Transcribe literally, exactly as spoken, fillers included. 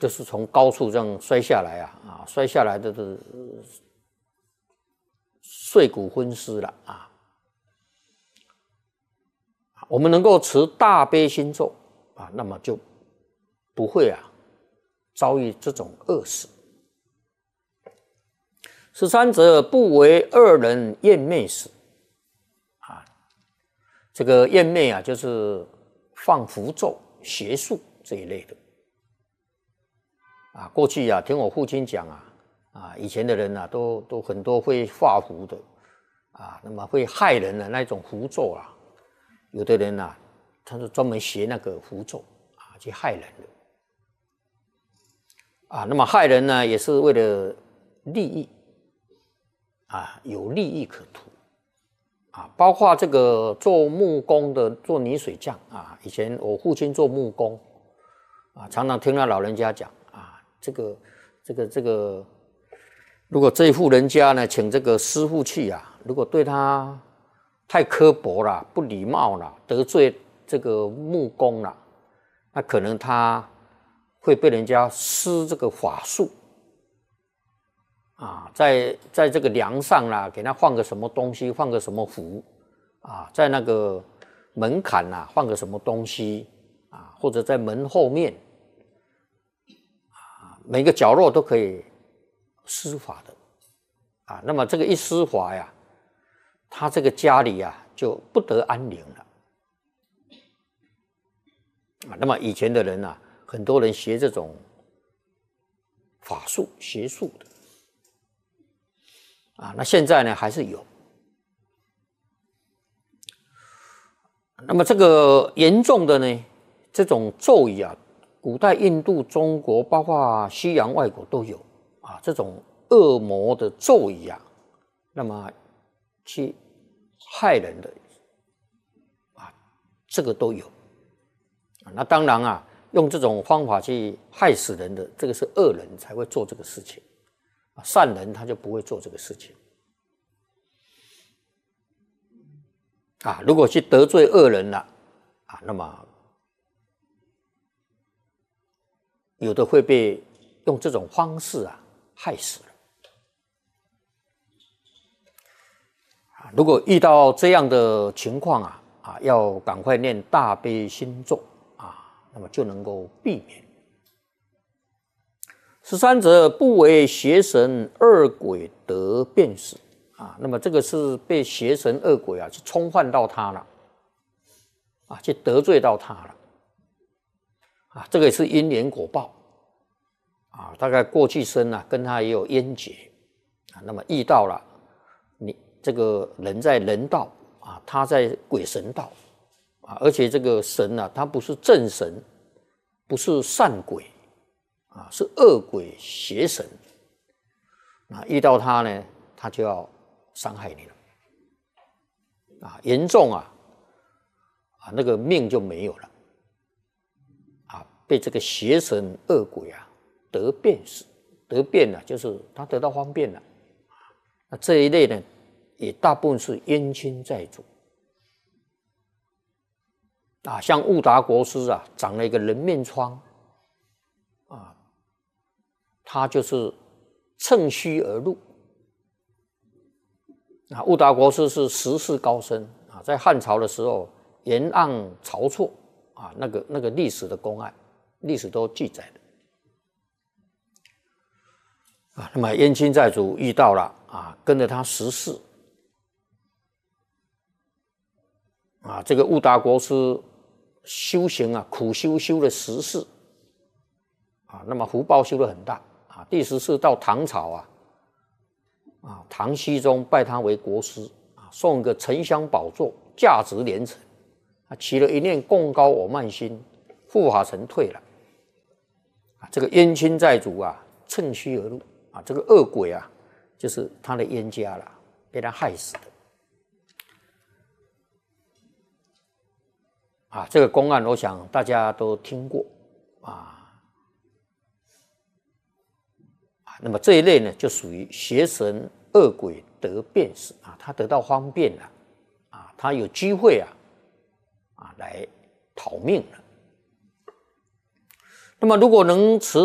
就是从高处这样摔下来啊啊，摔下来的是碎骨昏尸了啊。我们能够持大悲心咒啊，那么就不会啊遭遇这种恶死。十三则不为恶人厌魅死啊，这个厌魅啊，就是放符咒、邪术这一类的啊。过去啊，听我父亲讲啊，啊，以前的人啊，都都很多会画符的啊，那么会害人的那种符咒啊。有的人啊，他是专门学那个符咒啊，去害人的啊。那么害人呢，也是为了利益啊，有利益可图啊。包括这个做木工的，做泥水匠啊，以前我父亲做木工啊，常常听到老人家讲啊，这个这个这个，如果这一户人家呢，请这个师傅去啊，如果对他太刻薄了，不礼貌了，得罪这个木工了，那可能他会被人家施这个法术啊，在在这个梁上啦，给他放个什么东西，放个什么符啊，在那个门槛呐放个什么东西啊，或者在门后面啊，每个角落都可以施法的啊。那么这个一施法呀，他这个家里啊就不得安宁了啊。那么以前的人啊，很多人学这种法术、邪术的啊。那现在呢还是有。那么这个严重的呢，这种咒语啊，古代印度、中国，包括西洋外国都有啊。这种恶魔的咒语啊，那么去害人的啊，这个都有啊。那当然啊，用这种方法去害死人的，这个是恶人才会做这个事情啊，善人他就不会做这个事情啊。如果去得罪恶人了啊，那么有的会被用这种方式啊害死了。如果遇到这样的情况啊，啊，要赶快念大悲心咒啊，那么就能够避免。十三则不为邪神恶鬼得便死啊，那么这个是被邪神恶鬼啊去冲犯到他了啊，去得罪到他了啊，这个也是因缘果报啊，大概过去生啊跟他也有冤结啊，那么遇到了你。这个人在人道啊，他在鬼神道啊，而且这个神啊，他不是正神，不是善鬼啊，是恶鬼邪神啊。遇到他呢，他就要伤害你了啊，严重啊啊，那个命就没有了啊，被这个邪神恶鬼啊得便死，得便了就是他得到方便了啊。那这一类呢？也大部分是冤亲债主啊，像悟达国师啊，长了一个人面疮啊，他就是趁虚而入啊。悟达国师是时世高僧啊，在汉朝的时候，沿岸晁错啊，那个那个历史的公案，历史都记载的啊。那么冤亲债主遇到了啊，跟着他十世。啊，这个悟达国师修行啊，苦修修了十世啊，那么福报修得很大啊。第十世到唐朝啊，啊，唐僖宗拜他为国师啊，送个沉香宝座，价值连城啊，起了一念共高我慢心，护法神退了啊。这个冤亲债主啊，趁虚而入啊，这个恶鬼啊，就是他的冤家了，被他害死的。啊，这个公案我想大家都听过啊。那么这一类呢，就属于邪神恶鬼得便死啊，他得到方便了啊，他有机会啊啊来讨命了。那么如果能持